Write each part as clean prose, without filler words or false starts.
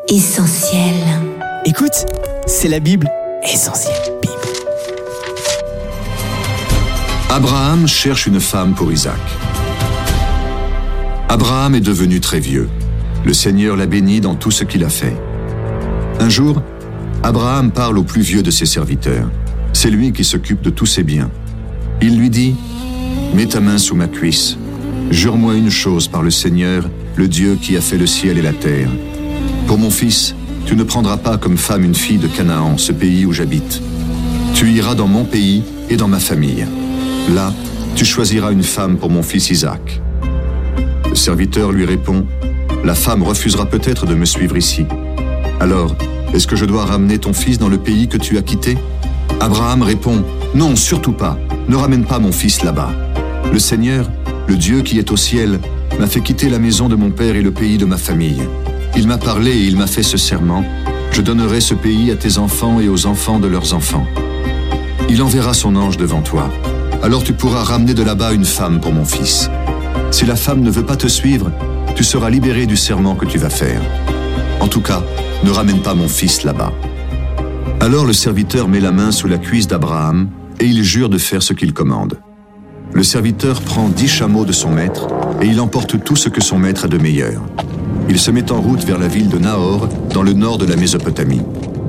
Essentiel. Écoute, c'est la Bible. Essentiel Bible. Abraham cherche une femme pour Isaac. Abraham est devenu très vieux. Le Seigneur l'a béni dans tout ce qu'il a fait. Un jour, Abraham parle au plus vieux de ses serviteurs. C'est lui qui s'occupe de tous ses biens. Il lui dit « Mets ta main sous ma cuisse. Jure-moi une chose par le Seigneur, le Dieu qui a fait le ciel et la terre. Pour mon fils, tu ne prendras pas comme femme une fille de Canaan, ce pays où j'habite. Tu iras dans mon pays et dans ma famille. Là, tu choisiras une femme pour mon fils Isaac. » Le serviteur lui répond « La femme refusera peut-être de me suivre ici. Alors, est-ce que je dois ramener ton fils dans le pays que tu as quitté ?» Abraham répond « Non, surtout pas. Ne ramène pas mon fils là-bas. Le Seigneur, le Dieu qui est au ciel, m'a fait quitter la maison de mon père et le pays de ma famille. Il m'a parlé et il m'a fait ce serment. Je donnerai ce pays à tes enfants et aux enfants de leurs enfants. Il enverra son ange devant toi. Alors tu pourras ramener de là-bas une femme pour mon fils. Si la femme ne veut pas te suivre, tu seras libéré du serment que tu vas faire. En tout cas, ne ramène pas mon fils là-bas. » Alors le serviteur met la main sous la cuisse d'Abraham et il jure de faire ce qu'il commande. Le serviteur prend 10 chameaux de son maître et il emporte tout ce que son maître a de meilleur. Il se met en route vers la ville de Nahor, dans le nord de la Mésopotamie.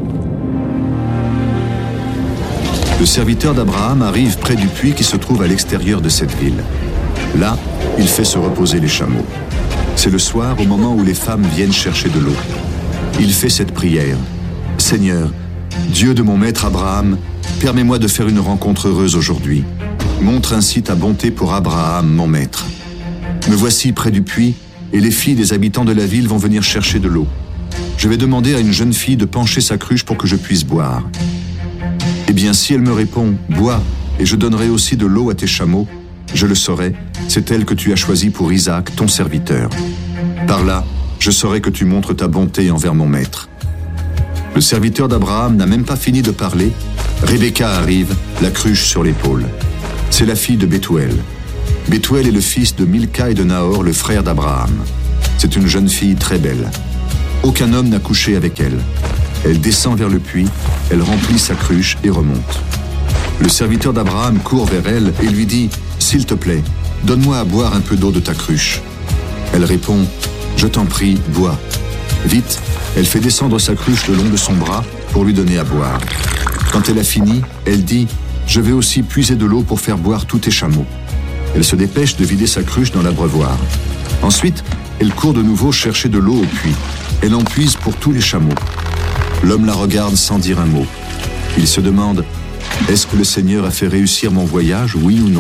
Le serviteur d'Abraham arrive près du puits qui se trouve à l'extérieur de cette ville. Là, il fait se reposer les chameaux. C'est le soir, au moment où les femmes viennent chercher de l'eau. Il fait cette prière. « Seigneur, Dieu de mon maître Abraham, permets-moi de faire une rencontre heureuse aujourd'hui. Montre ainsi ta bonté pour Abraham, mon maître. Me voici près du puits, et les filles des habitants de la ville vont venir chercher de l'eau. Je vais demander à une jeune fille de pencher sa cruche pour que je puisse boire. Eh bien, si elle me répond « Bois, et je donnerai aussi de l'eau à tes chameaux », je le saurai, c'est elle que tu as choisie pour Isaac, ton serviteur. Par là, je saurai que tu montres ta bonté envers mon maître. » Le serviteur d'Abraham n'a même pas fini de parler. Rebecca arrive, la cruche sur l'épaule. C'est la fille de Bethuel. Bethuel est le fils de Milca et de Nahor, le frère d'Abraham. C'est une jeune fille très belle. Aucun homme n'a couché avec elle. Elle descend vers le puits, elle remplit sa cruche et remonte. Le serviteur d'Abraham court vers elle et lui dit « S'il te plaît, donne-moi à boire un peu d'eau de ta cruche. » Elle répond « Je t'en prie, bois. » Vite, elle fait descendre sa cruche le long de son bras pour lui donner à boire. Quand elle a fini, elle dit « Je vais aussi puiser de l'eau pour faire boire tous tes chameaux. » Elle se dépêche de vider sa cruche dans l'abreuvoir. Ensuite, elle court de nouveau chercher de l'eau au puits. Elle en puise pour tous les chameaux. L'homme la regarde sans dire un mot. Il se demande « Est-ce que le Seigneur a fait réussir mon voyage, oui ou non ?»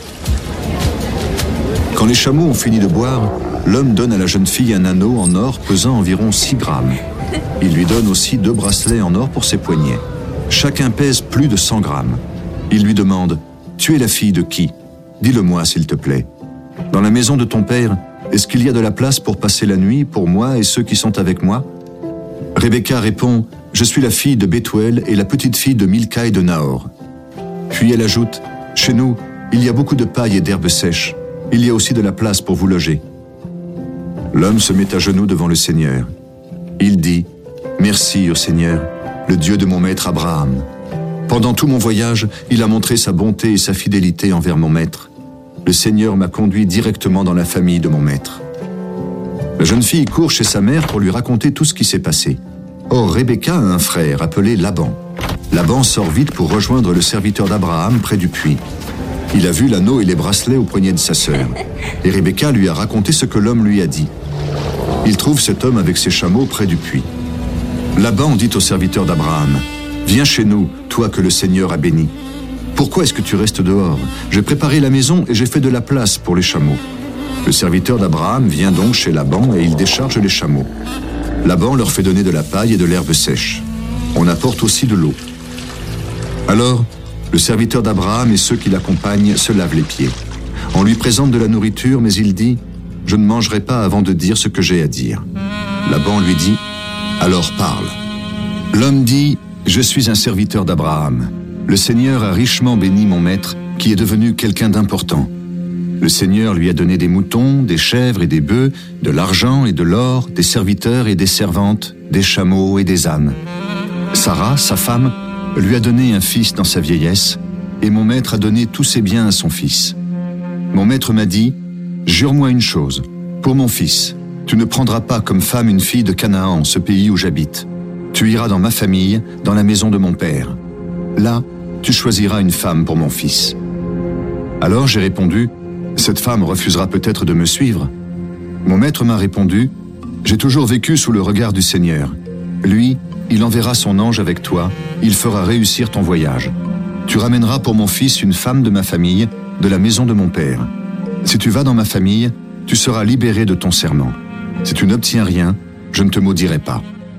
Quand les chameaux ont fini de boire, l'homme donne à la jeune fille un anneau en or pesant environ 6 grammes. Il lui donne aussi 2 bracelets en or pour ses poignets. Chacun pèse plus de 100 grammes. Il lui demande « Tu es la fille de qui ? Dis-le-moi, s'il te plaît. Dans la maison de ton père, est-ce qu'il y a de la place pour passer la nuit pour moi et ceux qui sont avec moi ?» Rebecca répond « Je suis la fille de Bethuel et la petite fille de Milca et de Nahor. » Puis elle ajoute « Chez nous, il y a beaucoup de paille et d'herbes sèches. Il y a aussi de la place pour vous loger. » L'homme se met à genoux devant le Seigneur. Il dit « Merci au Seigneur, le Dieu de mon maître Abraham. Pendant tout mon voyage, il a montré sa bonté et sa fidélité envers mon maître. Le Seigneur m'a conduit directement dans la famille de mon maître. » La jeune fille court chez sa mère pour lui raconter tout ce qui s'est passé. Or, Rebecca a un frère appelé Laban. Laban sort vite pour rejoindre le serviteur d'Abraham près du puits. Il a vu l'anneau et les bracelets au poignet de sa sœur. Et Rebecca lui a raconté ce que l'homme lui a dit. Il trouve cet homme avec ses chameaux près du puits. Laban dit au serviteur d'Abraham « Viens chez nous, toi que le Seigneur a béni. Pourquoi est-ce que tu restes dehors? J'ai préparé la maison et j'ai fait de la place pour les chameaux. » Le serviteur d'Abraham vient donc chez Laban et il décharge les chameaux. Laban leur fait donner de la paille et de l'herbe sèche. On apporte aussi de l'eau. Alors, le serviteur d'Abraham et ceux qui l'accompagnent se lavent les pieds. On lui présente de la nourriture, mais il dit « Je ne mangerai pas avant de dire ce que j'ai à dire. » Laban lui dit « Alors parle. » L'homme dit « Je suis un serviteur d'Abraham. Le Seigneur a richement béni mon maître, qui est devenu quelqu'un d'important. Le Seigneur lui a donné des moutons, des chèvres et des bœufs, de l'argent et de l'or, des serviteurs et des servantes, des chameaux et des ânes. Sarah, sa femme, lui a donné un fils dans sa vieillesse, et mon maître a donné tous ses biens à son fils. Mon maître m'a dit, « Jure-moi une chose, pour mon fils, tu ne prendras pas comme femme une fille de Canaan, ce pays où j'habite. Tu iras dans ma famille, dans la maison de mon père. Là, tu choisiras une femme pour mon fils. » Alors j'ai répondu, « Cette femme refusera peut-être de me suivre. » Mon maître m'a répondu, « J'ai toujours vécu sous le regard du Seigneur. Lui, il enverra son ange avec toi, il fera réussir ton voyage. Tu ramèneras pour mon fils une femme de ma famille, de la maison de mon père. Si tu vas dans ma famille, tu seras libéré de ton serment. Si tu n'obtiens rien, je ne te maudirai pas. »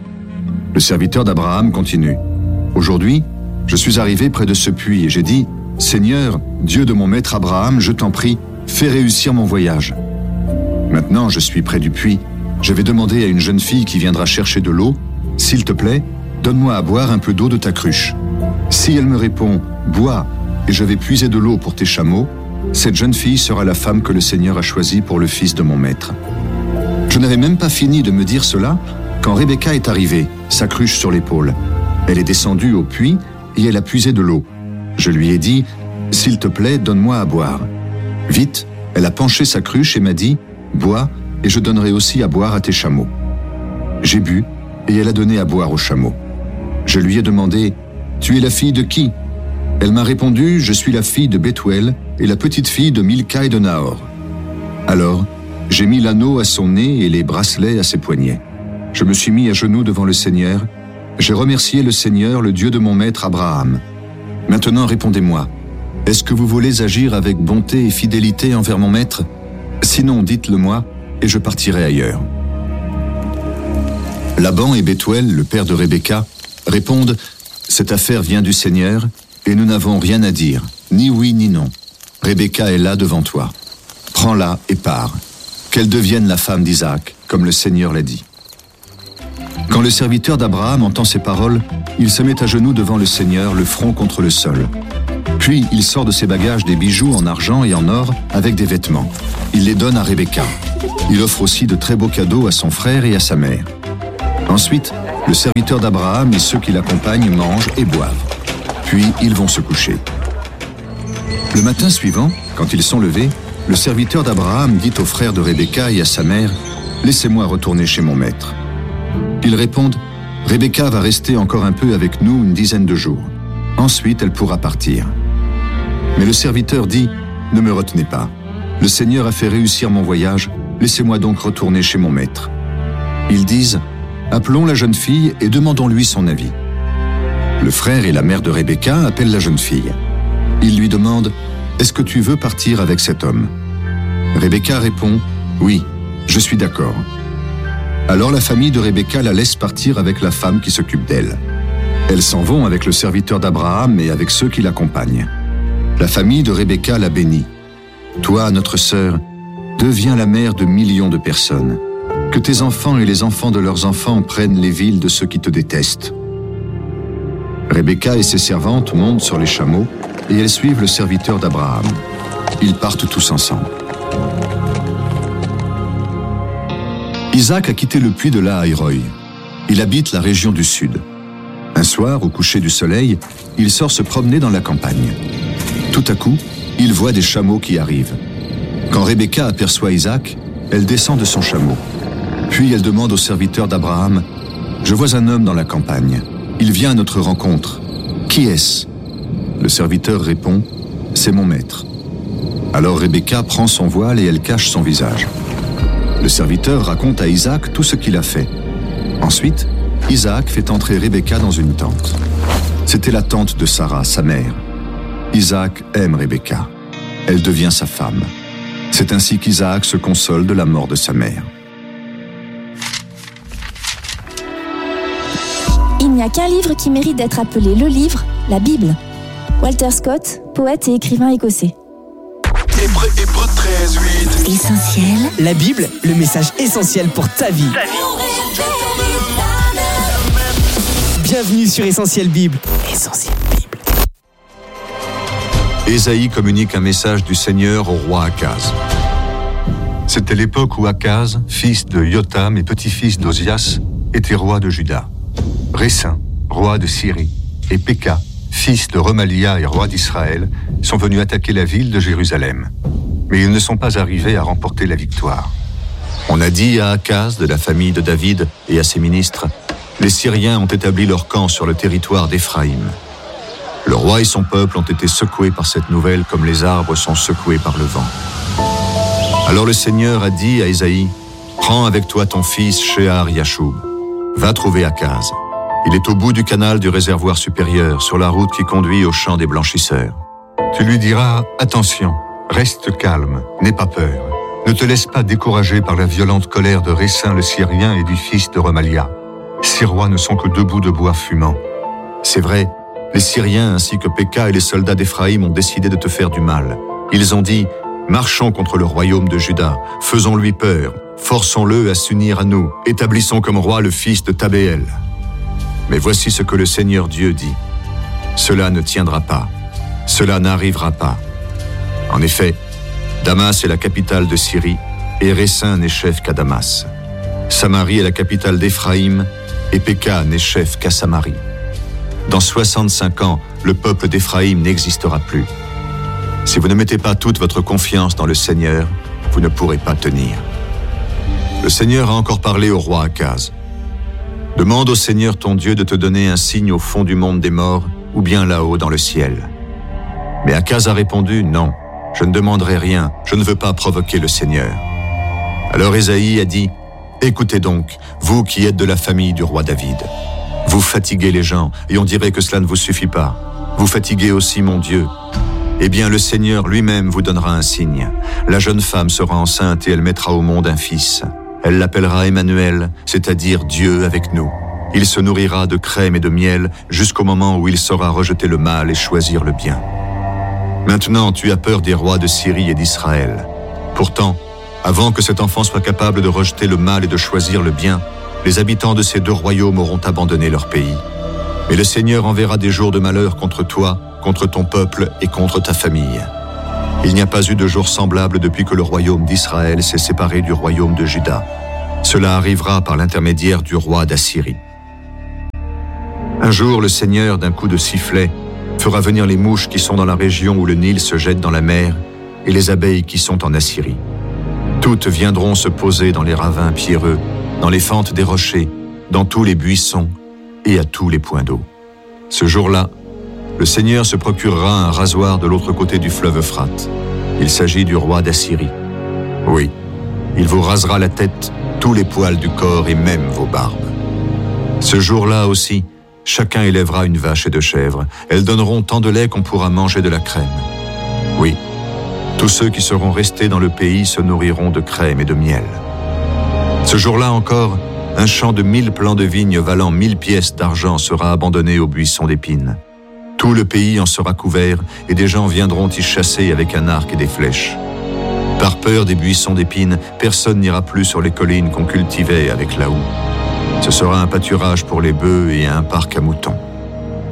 Le serviteur d'Abraham continue. « Aujourd'hui, je suis arrivé près de ce puits et j'ai dit, « Seigneur, Dieu de mon maître Abraham, je t'en prie, fais réussir mon voyage. » Maintenant, je suis près du puits. Je vais demander à une jeune fille qui viendra chercher de l'eau, « S'il te plaît, donne-moi à boire un peu d'eau de ta cruche. » Si elle me répond, « Bois, et je vais puiser de l'eau pour tes chameaux », cette jeune fille sera la femme que le Seigneur a choisie pour le fils de mon maître. Je n'avais même pas fini de me dire cela quand Rebecca est arrivée, sa cruche sur l'épaule. Elle est descendue au puits et elle a puisé de l'eau. Je lui ai dit, « S'il te plaît, donne-moi à boire. » Vite, elle a penché sa cruche et m'a dit, « Bois, et je donnerai aussi à boire à tes chameaux. » J'ai bu, et elle a donné à boire aux chameaux. Je lui ai demandé, « Tu es la fille de qui ?» Elle m'a répondu, « Je suis la fille de Bethuel et la petite fille de Milca et de Nahor. » Alors, j'ai mis l'anneau à son nez et les bracelets à ses poignets. Je me suis mis à genoux devant le Seigneur. J'ai remercié le Seigneur, le Dieu de mon maître Abraham. Maintenant, répondez-moi. Est-ce que vous voulez agir avec bonté et fidélité envers mon maître? Sinon, dites-le-moi, et je partirai ailleurs. Laban et Bethuel, le père de Rebecca, répondent « Cette affaire vient du Seigneur, et nous n'avons rien à dire, ni oui ni non. Rebecca est là devant toi. Prends-la et pars. Qu'elle devienne la femme d'Isaac, comme le Seigneur l'a dit. » Quand le serviteur d'Abraham entend ces paroles, il se met à genoux devant le Seigneur, le front contre le sol. Puis il sort de ses bagages des bijoux en argent et en or avec des vêtements. Il les donne à Rebecca. Il offre aussi de très beaux cadeaux à son frère et à sa mère. Ensuite, le serviteur d'Abraham et ceux qui l'accompagnent mangent et boivent. Puis ils vont se coucher. Le matin suivant, quand ils sont levés, le serviteur d'Abraham dit aux frères de Rebecca et à sa mère, « Laissez-moi retourner chez mon maître. » Ils répondent, « Rebecca va rester encore un peu avec nous une dizaine de jours. Ensuite, elle pourra partir. » Mais le serviteur dit, « Ne me retenez pas. Le Seigneur a fait réussir mon voyage, laissez-moi donc retourner chez mon maître. » Ils disent, « Appelons la jeune fille et demandons-lui son avis. » Le frère et la mère de Rebecca appellent la jeune fille. Ils lui demandent, « Est-ce que tu veux partir avec cet homme ?» Rebecca répond, « Oui, je suis d'accord. » Alors la famille de Rebecca la laisse partir avec la femme qui s'occupe d'elle. Elles s'en vont avec le serviteur d'Abraham et avec ceux qui l'accompagnent. La famille de Rebecca la bénit. « Toi, notre sœur, deviens la mère de millions de personnes. Que tes enfants et les enfants de leurs enfants prennent les villes de ceux qui te détestent. » Rebecca et ses servantes montent sur les chameaux et elles suivent le serviteur d'Abraham. Ils partent tous ensemble. Isaac a quitté le puits de Lahaïroï. Il habite la région du sud. Un soir, au coucher du soleil, il sort se promener dans la campagne. Tout à coup, il voit des chameaux qui arrivent. Quand Rebecca aperçoit Isaac, elle descend de son chameau. Puis elle demande au serviteur d'Abraham, « Je vois un homme dans la campagne. Il vient à notre rencontre. Qui est-ce » Le serviteur répond, « C'est mon maître. » Alors Rebecca prend son voile et elle cache son visage. Le serviteur raconte à Isaac tout ce qu'il a fait. Ensuite, Isaac fait entrer Rebecca dans une tente. C'était la tente de Sarah, sa mère. Isaac aime Rebecca. Elle devient sa femme. C'est ainsi qu'Isaac se console de la mort de sa mère. Il n'y a qu'un livre qui mérite d'être appelé le livre, la Bible. Walter Scott, poète et écrivain écossais. Hébreux 13:8. Essentiel. La Bible, le message essentiel pour ta vie. Bienvenue sur Essentiel Bible. Essentiel Bible. Ésaïe communique un message du Seigneur au roi Akaz. C'était l'époque où Akaz, fils de Yotam et petit-fils d'Ozias, était roi de Juda. Récin, roi de Syrie, et Péka, fils de Remalia et roi d'Israël, sont venus attaquer la ville de Jérusalem. Mais ils ne sont pas arrivés à remporter la victoire. On a dit à Akaz, de la famille de David, et à ses ministres, « Les Syriens ont établi leur camp sur le territoire d'Éphraïm. » Le roi et son peuple ont été secoués par cette nouvelle comme les arbres sont secoués par le vent. Alors le Seigneur a dit à Ésaïe, « Prends avec toi ton fils Shear-Yashub. Va trouver Akaz. Il est au bout du canal du réservoir supérieur, sur la route qui conduit au champ des blanchisseurs. Tu lui diras, « Attention, reste calme, n'aie pas peur. Ne te laisse pas décourager par la violente colère de Récin le Syrien et du fils de Remalia. Ces rois ne sont que deux bouts de bois fumants. C'est vrai, les Syriens ainsi que Péka et les soldats d'Éphraïm ont décidé de te faire du mal. Ils ont dit, marchons contre le royaume de Juda, faisons-lui peur, forçons-le à s'unir à nous, établissons comme roi le fils de Tabéel. Mais voici ce que le Seigneur Dieu dit. Cela ne tiendra pas, cela n'arrivera pas. En effet, Damas est la capitale de Syrie, et Récin n'est chef qu'à Damas. Samarie est la capitale d'Éphraïm, et Péka n'est chef qu'à Samarie. Dans 65 ans, le peuple d'Éphraïm n'existera plus. Si vous ne mettez pas toute votre confiance dans le Seigneur, vous ne pourrez pas tenir. Le Seigneur a encore parlé au roi Akaz. Demande au Seigneur ton Dieu de te donner un signe au fond du monde des morts, ou bien là-haut dans le ciel. Mais Akaz a répondu, non. Je ne demanderai rien, je ne veux pas provoquer le Seigneur. Alors Ésaïe a dit, écoutez donc, vous qui êtes de la famille du roi David. Vous fatiguez les gens, et on dirait que cela ne vous suffit pas. Vous fatiguez aussi mon Dieu. Eh bien, le Seigneur lui-même vous donnera un signe. La jeune femme sera enceinte et elle mettra au monde un fils. Elle l'appellera Emmanuel, c'est-à-dire Dieu avec nous. Il se nourrira de crème et de miel jusqu'au moment où il saura rejeter le mal et choisir le bien. Maintenant, tu as peur des rois de Syrie et d'Israël. Pourtant, avant que cet enfant soit capable de rejeter le mal et de choisir le bien, les habitants de ces deux royaumes auront abandonné leur pays. Mais le Seigneur enverra des jours de malheur contre toi, contre ton peuple et contre ta famille. Il n'y a pas eu de jour semblable depuis que le royaume d'Israël s'est séparé du royaume de Juda. Cela arrivera par l'intermédiaire du roi d'Assyrie. Un jour, le Seigneur, d'un coup de sifflet, fera venir les mouches qui sont dans la région où le Nil se jette dans la mer et les abeilles qui sont en Assyrie. Toutes viendront se poser dans les ravins pierreux, dans les fentes des rochers, dans tous les buissons et à tous les points d'eau. Ce jour-là, le Seigneur se procurera un rasoir de l'autre côté du fleuve Euphrate. Il s'agit du roi d'Assyrie. Oui, il vous rasera la tête, tous les poils du corps et même vos barbes. Ce jour-là aussi, chacun élèvera une vache et deux chèvres. Elles donneront tant de lait qu'on pourra manger de la crème. Oui, tous ceux qui seront restés dans le pays se nourriront de crème et de miel. Ce jour-là encore, un champ de 1000 plants de vigne valant 1000 pièces d'argent sera abandonné aux buissons d'épines. Tout le pays en sera couvert et des gens viendront y chasser avec un arc et des flèches. Par peur des buissons d'épines, personne n'ira plus sur les collines qu'on cultivait avec la houe. Ce sera un pâturage pour les bœufs et un parc à moutons.